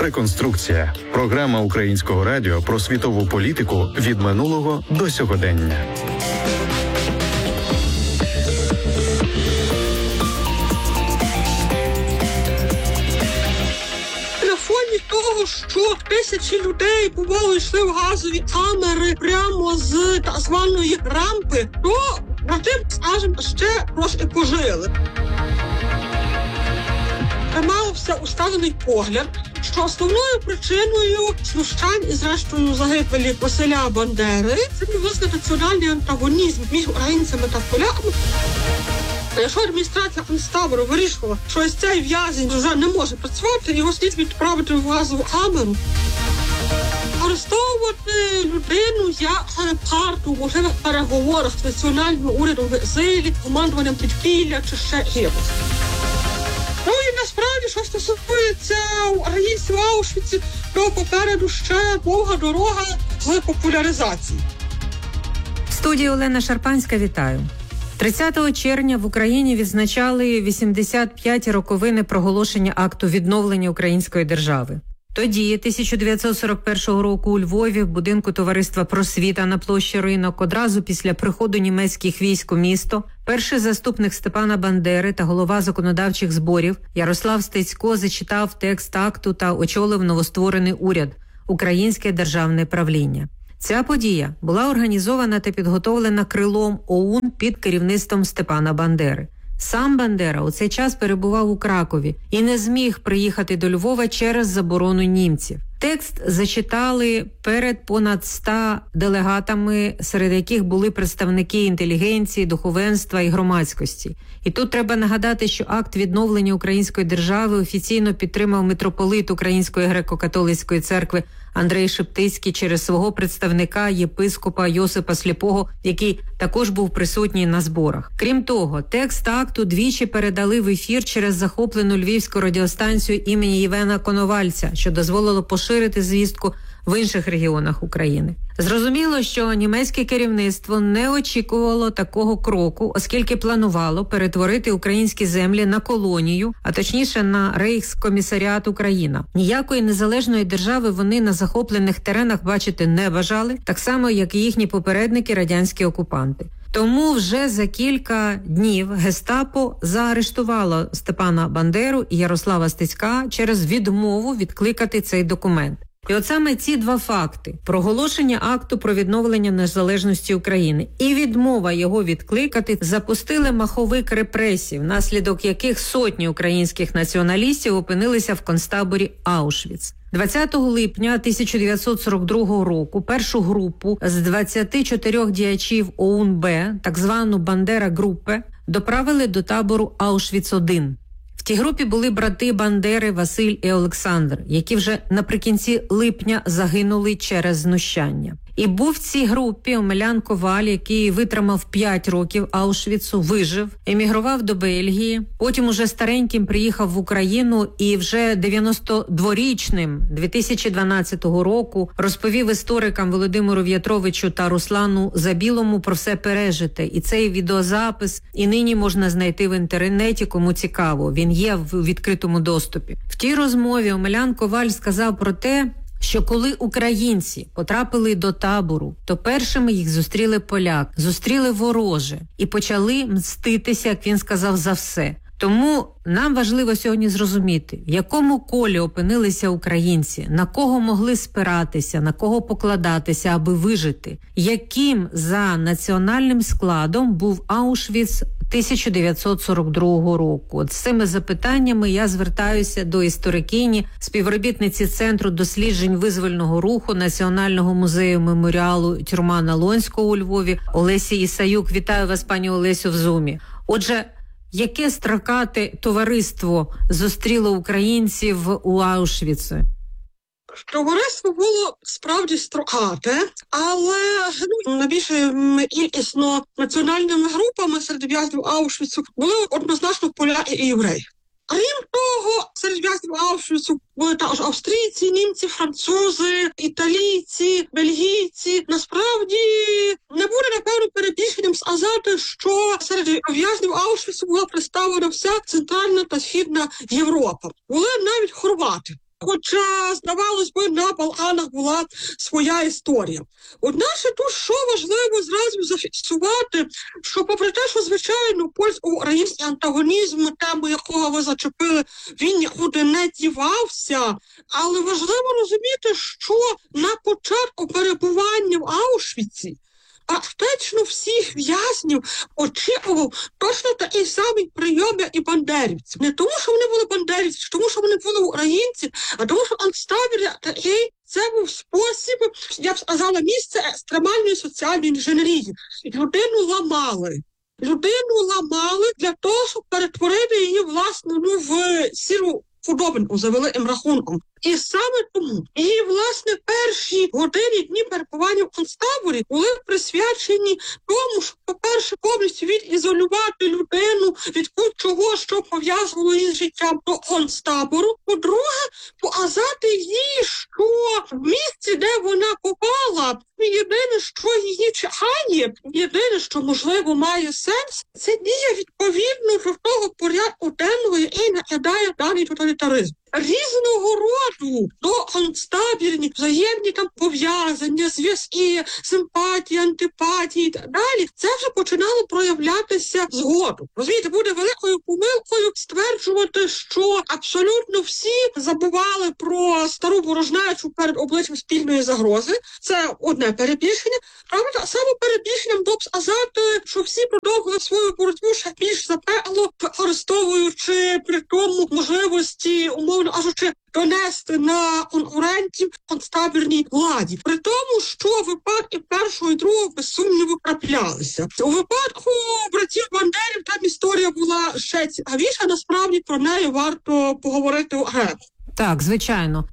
Реконструкція. Програма Українського радіо про світову політику від минулого до сьогодення. На фоні того, що тисячі людей бувало йшли в газові камери прямо з так званої рампи, то на тим, скажімо, ще трошки пожили. Тримався усталений погляд, що основною причиною знущань і, зрештою, загибелі Василя Бандери це власне національний антагонізм між українцями та поляками. Якщо адміністрація концтабору вирішила, що ось цей в'язень вже не може працювати, його слід відправити в газову камеру. Арестовувати людину як карту в можливих переговорах з національним урядом в екзилі, командуванням підпілля чи ще гірше. Ну і насправді, що стосується українців Аушвіці, то попереду ще довга дорога з популяризації. В студії Олена Шарпанська, вітаю. 30 червня в Україні відзначали 85 роковини проголошення акту відновлення української держави. Тоді, 1941 року, у Львові, в будинку товариства «Просвіта» на площі Ринок, одразу після приходу німецьких військ у місто, перший заступник Степана Бандери та голова законодавчих зборів Ярослав Стецько зачитав текст акту та очолив новостворений уряд – Українське державне правління. Ця подія була організована та підготовлена крилом ОУН під керівництвом Степана Бандери. Сам Бандера у цей час перебував у Кракові і не зміг приїхати до Львова через заборону німців. Текст зачитали перед понад 100 делегатами, серед яких були представники інтелігенції, духовенства і громадськості. І тут треба нагадати, що акт відновлення української держави офіційно підтримав митрополит Української греко-католицької церкви Андрей Шептицький через свого представника єпископа Йосипа Сліпого, який також був присутній на зборах. Крім того, текст акту двічі передали в ефір через захоплену львівську радіостанцію імені Євгена Коновальця, що дозволило поширити звістку в інших регіонах України. Зрозуміло, що німецьке керівництво не очікувало такого кроку, оскільки планувало перетворити українські землі на колонію, а точніше на Рейхскомісаріат Україна. Ніякої незалежної держави вони на захоплених теренах бачити не бажали, так само, як і їхні попередники радянські окупанти. Тому вже за кілька днів Гестапо заарештувало Степана Бандеру і Ярослава Стецька через відмову відкликати цей документ. І от саме ці два факти – проголошення акту про відновлення незалежності України і відмова його відкликати – запустили маховик репресій, внаслідок яких сотні українських націоналістів опинилися в концтаборі Аушвіц. 20 липня 1942 року першу групу з 24 діячів ОУН-Б, так звану Бандера-группе, доправили до табору Аушвіц-1. В тій групі були брати Бандери Василь і Олександр, які вже наприкінці липня загинули через знущання. І був в цій групі Омелян Коваль, який витримав 5 років Аушвіцу, вижив, емігрував до Бельгії, потім уже стареньким приїхав в Україну і вже 92-річним 2012 року розповів історикам Володимиру В'ятровичу та Руслану Забілому про все пережите. І цей відеозапис і нині можна знайти в інтернеті, кому цікаво. Він є в відкритому доступі. В тій розмові Омелян Коваль сказав про те, що коли українці потрапили до табору, то першими їх зустріли поляки, зустріли вороже і почали мститися, як він сказав, за все. Тому нам важливо сьогодні зрозуміти, в якому колі опинилися українці, на кого могли спиратися, на кого покладатися, аби вижити, яким за національним складом був Аушвіц 1942 року. От з цими запитаннями я звертаюся до історикині, співробітниці Центру досліджень визвольного руху Національного музею меморіалу Тюрма Лонського у Львові Олесі Ісаюк. Вітаю вас, пані Олесю, в Зумі. Отже, яке строкате товариство зустріло українців у Аушвіці? Товариство було справді строкате, але найбільш кількісно національними групами серед в'язнів Аушвіцу були однозначно поляки і євреї. Крім того, серед в'язнів Аушвіцу були також австрійці, німці, французи, італійці, бельгійці. Насправді, не буде, напевно, перебільшенням сказати, що серед в'язнів Аушвіцу була представлена вся Центральна та Східна Європа. Були навіть хорвати. Хоча, здавалось би, на Балканах була своя історія. Одначе тут, що важливо зразу зафіксувати, що попри те, що, звичайно, польсько-український антагонізм, тему якого ви зачепили, він нікуди не дівався, але важливо розуміти, що на початку перебування в Аушвіці фактично всіх в'язнів очікував точно такий самий прийом, як і бандерівців. Не тому, що вони були бандерівці, тому, що вони були українці, а тому, що концтабір як такий, це був спосіб, я б сказала, місце екстремальної соціальної інженерії. Людину ламали для того, щоб перетворити її, власне, в сіру худобинку за великим рахунком. І саме тому, і, власне, перші години, дні перебування в концтаборі були присвячені тому, щоб, по-перше, повністю відізолювати людину від будь-чого, що пов'язувало її з життям до концтабору. По-друге, показати їй, що в місці, де вона попала, єдине, що її чекає, єдине, що, можливо, має сенс, це дія відповідно до того порядку денного, який накидає даний тоталітаризм. Різного роду до концтабірні взаємні там пов'язання, зв'язки, симпатії, антипатії і так далі, це вже починало проявлятися згодом. Розумієте, буде великою помилкою стверджувати, що абсолютно всі забували про стару ворожнечу перед обличчям спільної загрози. Це одне перебільшення. Правда, саме перебільшенням було б сказати, що всі продовжили свою боротьбу ще більш запекло, використовуючи при тому можливості умовно кажучи, донести на конкурентів концтабірній владі. При тому, що випадки першого і другого, без сумніву, траплялися. У випадку братів Бандерів там історія була ще цікавіша, насправді про неї варто поговорити окремо. Так, звичайно.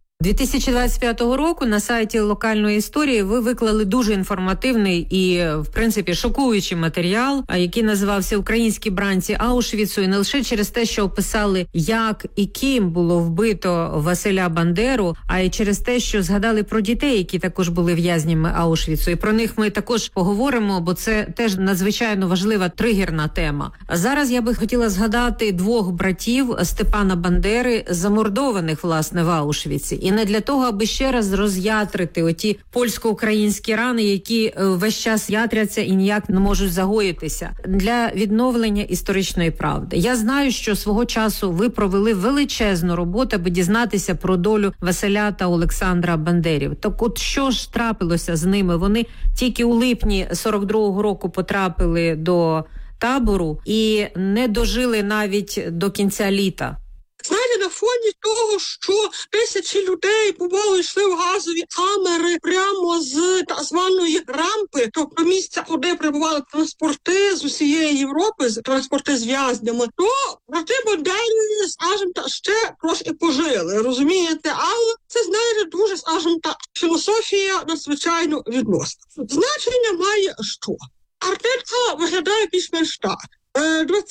2025 року на сайті локальної історії ви виклали дуже інформативний і, в принципі, шокуючий матеріал, який називався «Українські бранці Аушвіцу», і не лише через те, що описали, як і ким було вбито Василя Бандеру, а й через те, що згадали про дітей, які також були в'язнями Аушвіцу. І про них ми також поговоримо, бо це теж надзвичайно важлива тригерна тема. А зараз я би хотіла згадати двох братів Степана Бандери, замордованих, власне, в Аушвіці. І не для того, аби ще раз роз'ятрити оті польсько-українські рани, які весь час ятряться і ніяк не можуть загоїтися, для відновлення історичної правди. Я знаю, що свого часу ви провели величезну роботу, аби дізнатися про долю Василя та Олександра Бандерів. Так от що ж трапилося з ними? Вони тільки у липні 42-го року потрапили до табору і не дожили навіть до кінця літа. Знаєте, на фоні того, що тисячі людей поволі йшли в газові камери прямо з так званої рампи, тобто місця, куди прибували транспорти з усієї Європи, транспорти з в'язнями, то брати Бандери, скажімо так, ще трошки пожили, розумієте? Але це, знаєте, дуже, скажімо так, філософія надзвичайно відносна. Значення має що? Картинка виглядає більш-менш так. 20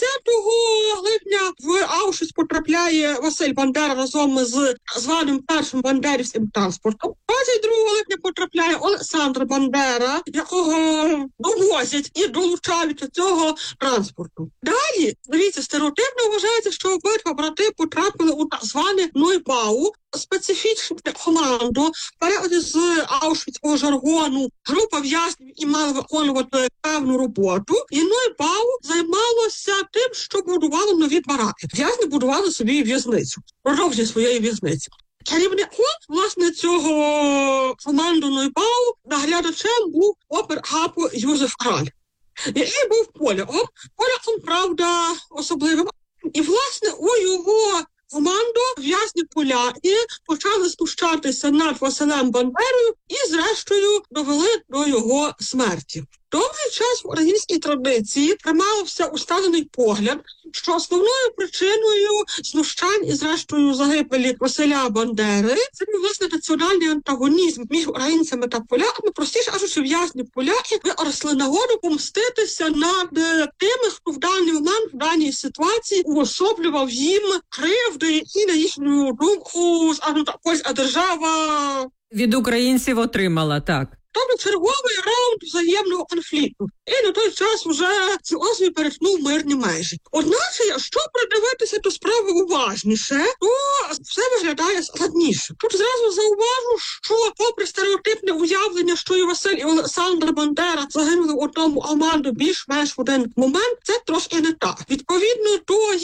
липня в Аушвіц потрапляє Василь Бандера разом з званим першим бандерівським транспортом. 22 липня потрапляє Олександр Бандера, якого довозять і долучають до цього транспорту. Далі, дивіться, стереотипно вважається, що обидва брати потрапили у так зване Нойбау, специфічне командо, в періоді з аушвіцького жаргону, група в'язнів і мали виконувати певну роботу. І Нойбау займалося тим, що будувало нові бараки. В'язні будували собі в'язницю, продовження своєї в'язниці. Керівником, власне, цього команду Нойбау наглядачем був опер-гапо Юзеф Краль, який був поляком, правда, особливим. І, власне, у його команду в'язні поляки почали знущатися над Василем Бандерою і, зрештою, довели до його смерті. Довгий час в українській традиції тримався усталений погляд, що основною причиною знущань і, зрештою, загибелі Василя Бандери це був, власне, національний антагонізм між українцями та поляками. Простіше кажучи, в'язні поляки використали нагоду помститися над тими, хто в даний момент, в даній ситуації уособлював їм кривди, які, на їхню думку, скажімо так, польська держава від українців отримала, так. Тобто черговий раунд взаємного конфлікту. І на той час вже ці острів перетнув мирні межі. Одначе, якщо придивитися до справи уважніше, то все виглядає складніше. Тут зразу зауважу, що попри стереотипне уявлення, що і Василь, і Олександр Бандера загинули в одному команду більш-менш в один момент, це трошки не так. Відповідно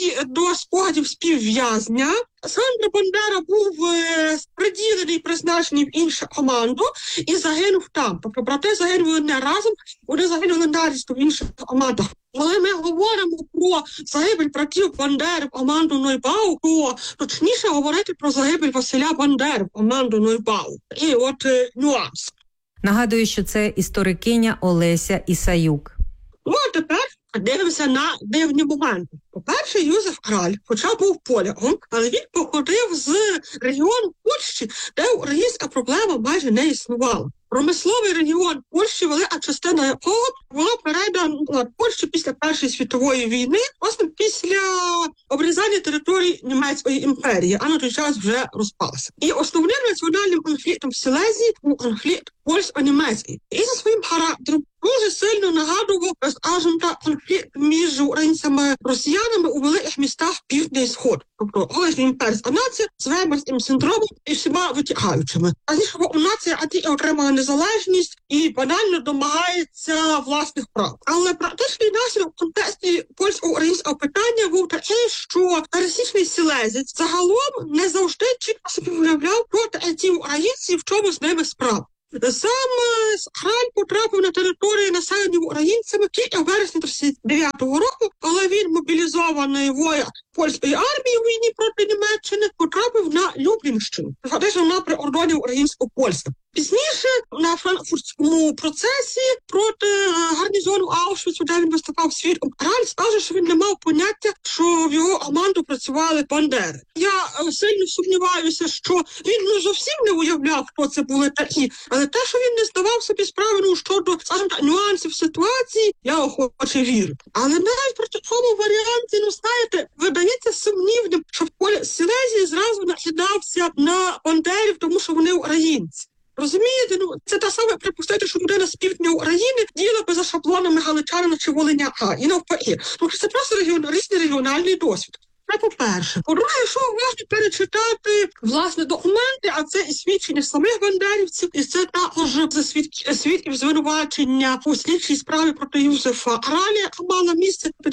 до спогадів співв'язня, Олександр Бандера був приділений, призначений в іншу команду і загинув там. Тобто брати загинули не разом, вони загинули нарізно в інших командах. Коли ми говоримо про загибель братів Бандери в команду Нойбау, то точніше говорити про загибель Василя Бандери в команду Нойбау. І от нюанс. Нагадую, що це історикиня Олеся Ісаюк. Ну, а тепер дивимося на дивні моменти. По-перше, Юзеф Краль, хоча був поляком, але він походив з регіону Польщі, де українська проблема майже не існувала. Промисловий регіон Польщі, велика частина якого була передана Польщі після Першої світової війни, власне, після обрізання територій Німецької імперії, а на той час вже розпалася. І основним національним конфліктом в Силезії був конфлікт польсько-німецький. І за своїм характером дуже сильно нагадував, скажімо так, конфлікт між українцями і росіянами у великих містах Півдня і Сход. Тобто колишня імперська нація з веймарським синдромом і всіма витікаючими. А нація отримала незалежність і банально домагається власних прав. Але практичний наслідок в контексті польсько-українського питання був такий, що пересічний сілезець загалом не завжди чітко собі уявляв, проти ці українці, в чому з ними справа. Сам Краль потрапив на території, населені українцями тільки в вересні 1939 року, коли він, мобілізований вояк польської армії у війні проти Німеччини, потрапив на Люблінщину, фактично на прикордоні українсько-польське. Пізніше на франкфуртському процесі проти гарнізону Аушвіцу, де він виступав свідком, Краль скаже, що він не мав поняття, що в його команду працювали бандери. Я сильно сумніваюся, що він зовсім не уявляв, хто це були такі, але те, що він не здавав собі справи щодо, скажімо так, нюансів ситуації, я охоче вірю. Але навіть при такому варіанті, знаєте, видається сумнівним, що в полі Силезії зразу накидався на бандерів, тому що вони українці. Розумієте, це те саме припустити, що людина з півдня України діяла би за шаблонами галичанина чи волиняка, і навпаки. Тому що це просто різний регіональний досвід. Це по-перше. По-друге, якщо уважно перечитати, власне, документи, а це і свідчення самих бандерівців, і це також свідків звинувачення у слідчій справі проти Юзефа Краля, яка мала місце в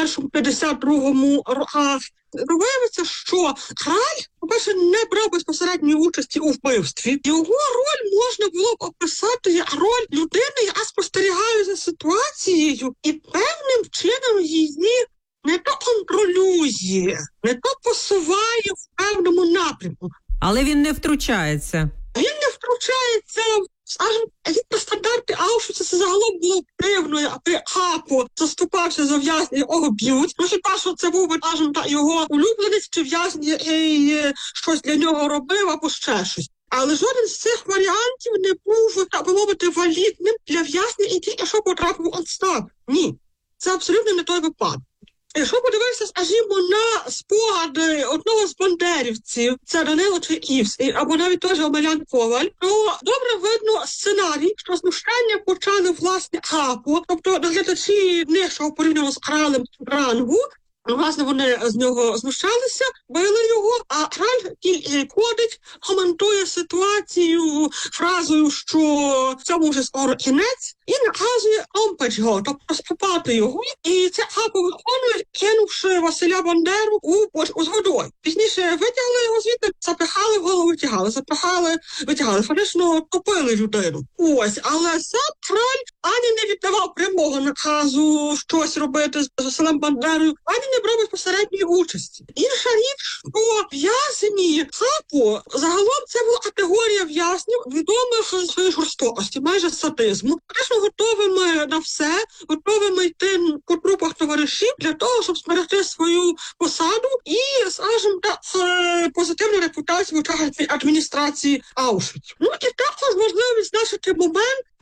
51-52 роках. Виявиться, що Краль, по-перше, не брав безпосередньої участі у вбивстві. Його роль можна було б описати як роль людини, яка спостерігає за ситуацією і певним чином її не то контролює, не то посуває в певному напрямку. Але він не втручається. Він не втручається, скажімо, стандарти Аушвіца, це загалом було дивно, аби Хапо заступався за в'язня, якого б'ють. Хіба що це був, скажімо, його улюбленець чи в'язень, який щось для нього робив або ще щось. Але жоден з цих варіантів не був, так би мовити, валідним для в'язня, і тільки що потрапив у відставку. Ні, це абсолютно не той випадок. Якщо подивитися, скажімо, на спогади одного з бандерівців, це Данило Чайківс, або навіть теж Омелян Коваль, то добре видно сценарій, що знущання почали, власне, Хапо, тобто наглядачі нижчого порівняно з Кралем рангу, власне, вони з нього знущалися, били його, а Краль ходить, коментує ситуацію фразою, що в цьому вже скоро кінець, і наказує омпач його, тобто спопати його. І це Хапо виконує, кинувши Василя Бандеру у бочку з водою. Пізніше витягли його звідти, запихали в голову, витягали. Фактично топили людину. Ось, але сам Краль ані не віддавав прямого наказу щось робити з Василем Бандерою, ані не брав безпосередньої участі. Інша річ, що в'язні Хапо, загалом це була категорія в'язнів, відомих своєї жорстокості, майже садизму, фактично готовими на все, готовими йти по трупах товаришів для того, щоб зберегти свою посаду і, скажімо так, позитивну репутацію в очах адміністрації Аушвіцу. І також важливо відзначити момент,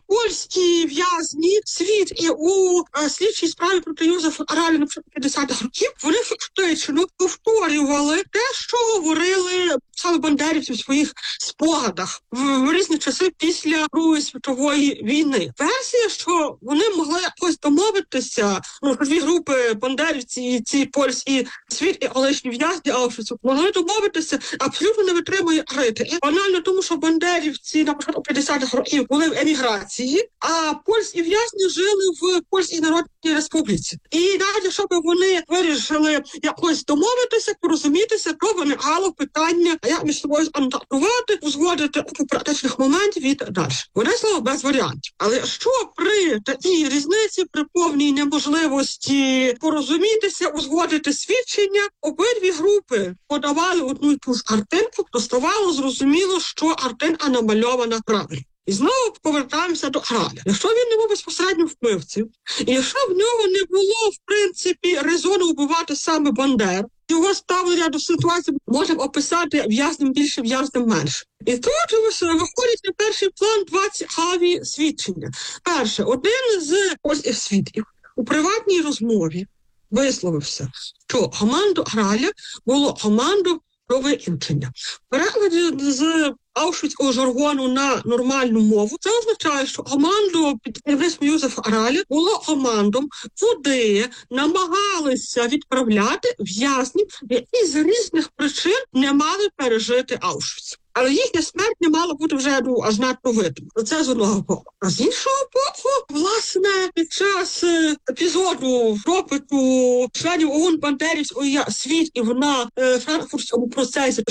польські в'язні світ і у слідчій справі проти Юзефа Араля на 50-х років, вони фактично повторювали те, що говорили саме бандерівці в своїх спогадах в різні часи після Другої світової війни. Версія, що вони могли якось домовитися, дві групи бандерівці, ці польські світ і колишні в'язні Аушвіцу, могли домовитися, абсолютно не витримує критики. Банально тому, що бандерівці на початку 50-х років були в еміграції, а польські в'язні жили в Польській Народній Республіці. І навіть якщо б вони вирішили якось домовитися, порозумітися, то виникало питання, як між собою контактувати, узгодити у практичних моментів і так далі. Вони слова без варіантів. Але що при такій різниці, при повній неможливості порозумітися, узгодити свідчення, обидві групи подавали одну і ту ж картинку, то ставало зрозуміло, що картинка намальована правильно. І знову повертаємося до Араля. Якщо він не був безпосередньо вбивцем, і якщо в нього не було, в принципі, резону вбивати саме Бандер, його ставлення до ситуації можна описати в'язним більше, в'язним менше. І тут виходить на перший план два цікаві свідчення. Перше, один з польських свідків у приватній розмові висловився, що команду Араля було команду про викінчення. В перекладі з аушвіцького жаргону на нормальну мову це означає, що команду під керівництвом Юзефа Араля було командом, куди намагалися відправляти в'язнів, які з різних причин не мали пережити Аушвіц. Але їхня смерть не мала бути вже аж надто видима. Це з одного боку. А з іншого боку, власне, під час епізоду допиту членів ОУН бандерівської свідків на Франкфуртському процесі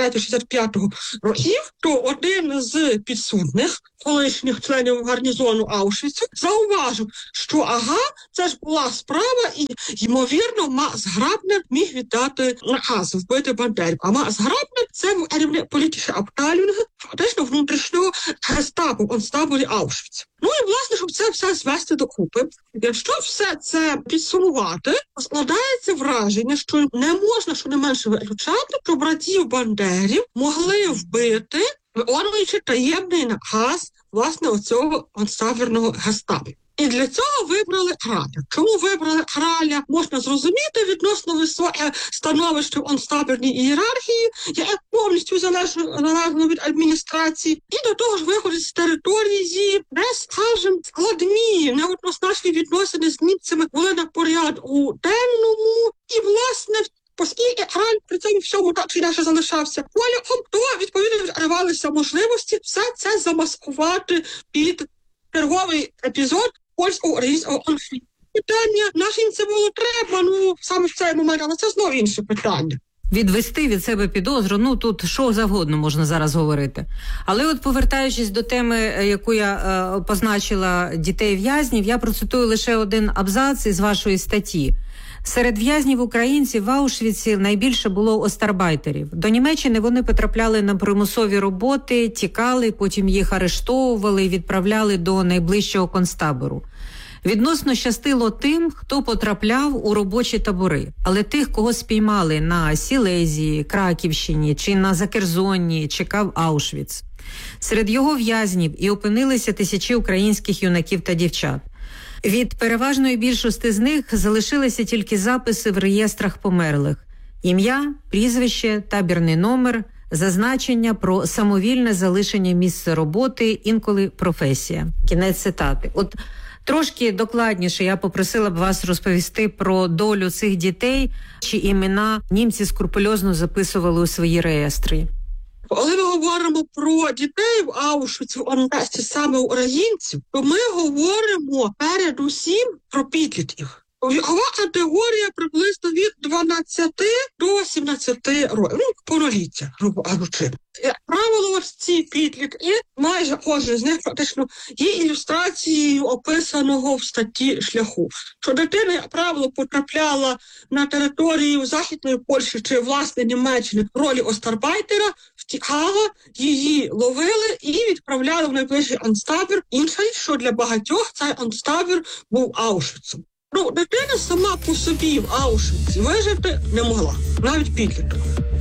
63-65 років, то один з підсудних, колишніх членів гарнізону Аушвіцу, зауважив, що це ж була справа, і, ймовірно, Макс Грабнер міг віддати наказ вбити бандерів. А Макс Грабнер – це керівник політичної Абтейлінга, фактично внутрішнього гестапо, концтаборі Аушвіц. Ну і, власне, щоб це все звести докупи, якщо все це підсумувати, складається враження, що не можна щонайменше виключати, що братів бандерів могли вбити, виконуючи таємний наказ, власне, оцього концтабірного гестапо. І для цього вибрали Араля. Чому вибрали Араля, можна зрозуміти відносно високе становище в концтабірній ієрархії, яке повністю залежно від адміністрації, і до того ж виходить з території, де, скажімо, складні, неоднозначні відносини з німцями були на порядку денному, і, власне, оскільки Араль при цьому всьому так чи інакше залишався поляком, то, відповідно, відривалися можливості все це замаскувати під черговий епізод польсько-українського конфлікту. Питання, нашим це було треба, саме в цей момент, але це знову інше питання. Відвести від себе підозру, тут що завгодно можна зараз говорити. Але от повертаючись до теми, яку я позначила дітей-в'язнів, я процитую лише один абзац із вашої статті. Серед в'язнів-українців в Аушвіці найбільше було остарбайтерів. До Німеччини вони потрапляли на примусові роботи, тікали, потім їх арештовували і відправляли до найближчого концтабору. Відносно щастило тим, хто потрапляв у робочі табори, але тих, кого спіймали на Сілезії, Краківщині чи на Закерзонні, чекав Аушвіц. Серед його в'язнів і опинилися тисячі українських юнаків та дівчат. Від переважної більшості з них залишилися тільки записи в реєстрах померлих. Ім'я, прізвище, табірний номер, зазначення про самовільне залишення місця роботи, інколи професія. Кінець цитати. От трошки докладніше я попросила б вас розповісти про долю цих дітей, чи імена німці скрупульозно записували у свої реєстри. Коли ми говоримо про дітей в Аушвіці, в Онтасті, саме українців, то ми говоримо передусім про підлітків. Вікова категорія приблизно від 12 до 17 років, повноліття, грубо кажучи. Як правило, ось ці підлітки, майже кожен з них фактично є ілюстрацією описаного в статті шляху. Що дитина, як правило, потрапляла на територію Західної Польщі чи, власне, Німеччини в ролі остарбайтера, втікала, її ловили і відправляли в найближчий концтабір. Інша річ, що для багатьох цей концтабір був Аушвіцем. Дитина сама по собі в Аушвіці вижити не могла, навіть підліток.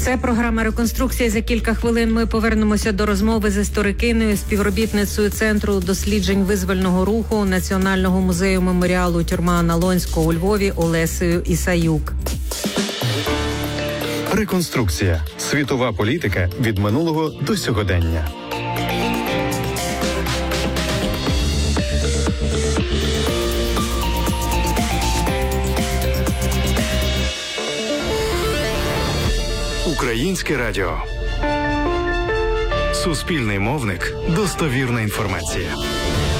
Це програма «Реконструкція». За кілька хвилин ми повернемося до розмови з історикинею, співробітницею Центру досліджень визвольного руху Національного музею меморіалу «Тюрма Налонського» у Львові Олесею Ісаюк. Реконструкція. Світова політика від минулого до сьогодення. Українське радіо. Суспільний мовник. Достовірна інформація.